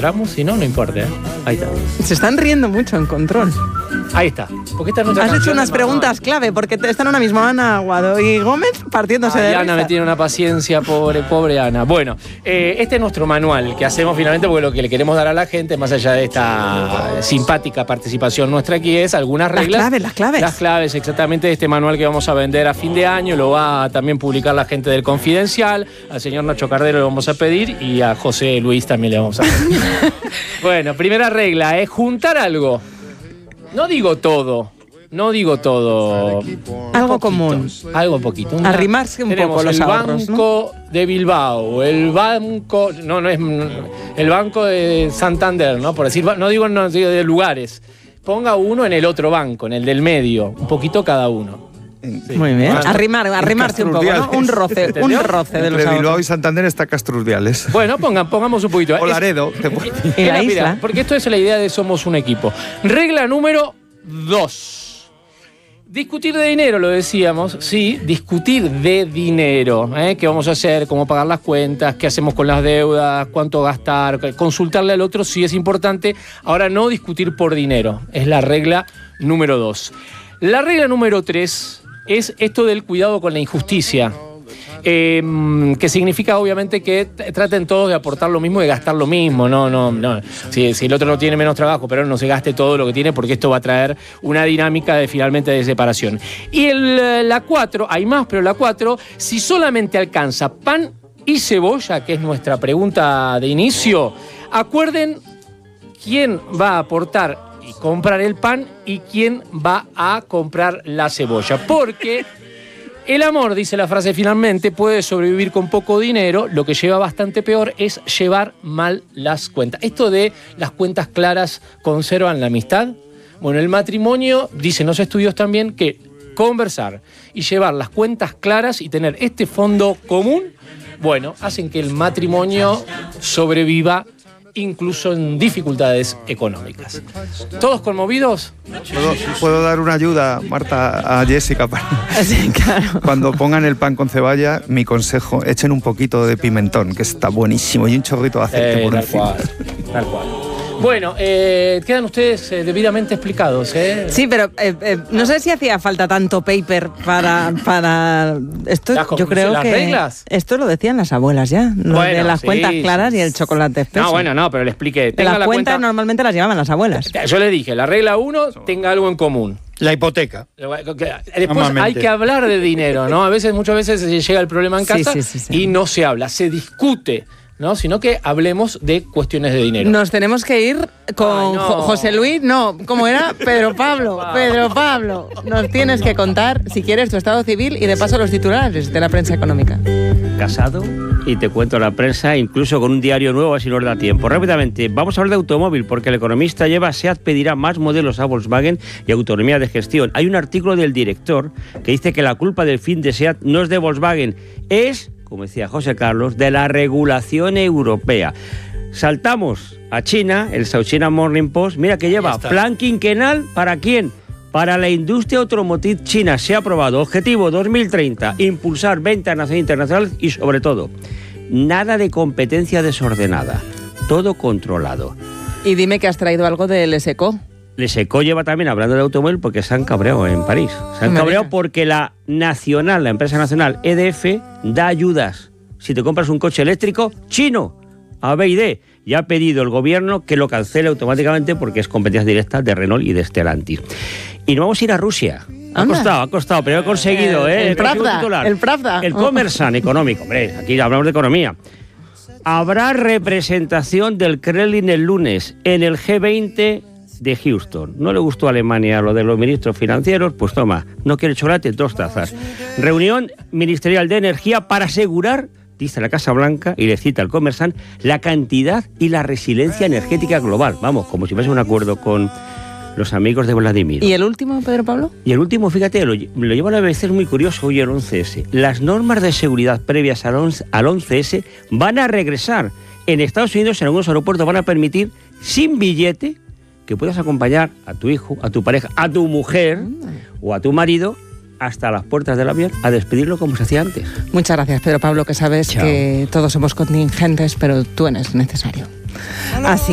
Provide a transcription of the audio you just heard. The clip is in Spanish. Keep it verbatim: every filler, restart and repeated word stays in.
encontramos, si no, no importa, ¿eh? Ahí está. Se están riendo mucho en control. Ahí está. Porque esta es nuestra Has hecho unas de preguntas clave, porque están ahora mismo Ana Aguado y Gómez partiéndose Ay, de Ana risa. me tiene una paciencia, pobre, pobre Ana. Bueno, eh, este es nuestro manual que hacemos finalmente porque lo que le queremos dar a la gente, más allá de esta simpática participación nuestra aquí, es algunas reglas. Las claves, las claves. Las claves, exactamente, de este manual que vamos a vender a fin de año. Lo va a también publicar la gente del Confidencial. Al señor Nacho Cardero le vamos a pedir y a José Luis también le vamos a pedir. Bueno, primera regla es juntar algo. No digo todo. No digo todo. Algo común. Algo poquito. Una, Arrimarse un tenemos poco los el ahorros, Banco ¿no? de Bilbao, el banco, no, no es el Banco de Santander, ¿no? Por decir, no digo, no digo de lugares. Ponga uno en el otro banco, en el del medio, un poquito cada uno. Sí. Muy bien. Arrimar, arrimarse un poco, ¿no? Un roce, un roce de los Entre Bilbao ahorros. y Santander está Castrurbiales. Bueno, pongan, pongamos un poquito. O Laredo. Y la Mira, isla. porque esto es la idea de Somos un Equipo. Regla número dos. Discutir de dinero, lo decíamos, sí, discutir de dinero. ¿eh? ¿Qué vamos a hacer? ¿Cómo pagar las cuentas? ¿Qué hacemos con las deudas? ¿Cuánto gastar? Consultarle al otro sí es importante. Ahora, no discutir por dinero. Es la regla número dos. La regla número tres es esto del cuidado con la injusticia. Eh, que significa obviamente que t- traten todos de aportar lo mismo y de gastar lo mismo. No, no, no. Si, si el otro no tiene menos trabajo, pero no se gaste todo lo que tiene, porque esto va a traer una dinámica de finalmente de separación. Y el, la cuatro, hay más, pero la cuatro, si solamente alcanza pan y cebolla, que es nuestra pregunta de inicio, acuerden quién va a aportar y comprar el pan y quién va a comprar la cebolla. Porque el amor, dice la frase finalmente, puede sobrevivir con poco dinero. Lo que lleva bastante peor es llevar mal las cuentas. Esto de las cuentas claras conservan la amistad. Bueno, el matrimonio, dicen los estudios también, que conversar y llevar las cuentas claras y tener este fondo común, bueno, hacen que el matrimonio sobreviva incluso en dificultades económicas. ¿Todos conmovidos? ¿Puedo, puedo dar una ayuda, Marta, a Jessica? Para... Sí, claro. Cuando pongan el pan con ceballa, mi consejo, echen un poquito de pimentón, que está buenísimo, y un chorrito de aceite Eh, por tal encima. cual, tal cual. Bueno, eh, quedan ustedes eh, debidamente explicados, ¿eh? Sí, pero eh, eh, no sé si hacía falta tanto paper para, para esto. Las Yo creo las que reglas. esto lo decían las abuelas ya, lo Bueno, de las sí, cuentas claras sí, y el chocolate espeso. No, bueno, no, pero le expliqué. De Tenga las la cuentas cuenta. normalmente las llevaban las abuelas. Yo le dije, la regla uno, tenga algo en común. La hipoteca. Después Normalmente. hay que hablar de dinero, ¿no? A veces, muchas veces llega el problema en Sí, casa sí, sí, sí. y no se habla, se discute, ¿no? Sino que hablemos de cuestiones de dinero. Nos tenemos que ir con Ay, no. Jo- José Luis, no, ¿cómo era? Pedro Pablo, Pedro Pablo. Nos tienes que contar, si quieres, tu estado civil y de paso los titulares de la prensa económica. Casado y te cuento la prensa, incluso con un diario nuevo, así nos da tiempo. Rápidamente, vamos a hablar de automóvil, porque el economista lleva SEAT pedirá más modelos a Volkswagen y autonomía de gestión. Hay un artículo del director que dice que la culpa del fin de SEAT no es de Volkswagen, es, como decía José Carlos, de la regulación europea. Saltamos a China, el South China Morning Post, mira que lleva plan quinquenal, ¿para quién? Para la industria automotriz china. Se ha aprobado objetivo dos mil treinta, impulsar venta nacional e internacional y sobre todo, nada de competencia desordenada, todo controlado. Y dime que has traído algo del S E C O. Le secó lleva también hablando de automóvil porque se han cabreado en París. Se han No me cabreado digas. porque la nacional, la empresa nacional E D F, da ayudas. Si te compras un coche eléctrico chino, A, B y D, ya ha pedido el gobierno que lo cancele automáticamente porque es competencia directa de Renault y de Stellantis. Y nos vamos a ir a Rusia. Ha Anda. costado, ha costado, pero he conseguido, El- ¿eh? el He conseguido Pravda, titular. el Pravda. El Commerzbank económico, hombre, aquí hablamos de economía. Habrá representación del Kremlin el lunes en el G veinte de Houston. No le gustó a Alemania lo de los ministros financieros, pues toma, no quiere chocolate, dos tazas. Reunión ministerial de energía para asegurar, dice la Casa Blanca, y le cita el Commerzbank, la cantidad y la resiliencia energética global. Vamos, como si fuese un acuerdo con los amigos de Vladimir. ¿Y el último, Pedro Pablo? Y el último, fíjate, lo, lo lleva a la B B C, es muy curioso, hoy el once ese. Las normas de seguridad previas al once, al once ese van a regresar. En Estados Unidos, en algunos aeropuertos, van a permitir, sin billete, que puedas acompañar a tu hijo, a tu pareja, a tu mujer o a tu marido hasta las puertas del avión a despedirlo como se hacía antes. Muchas gracias, Pedro Pablo, que sabes Chao. que todos somos contingentes, pero tú eres necesario. Así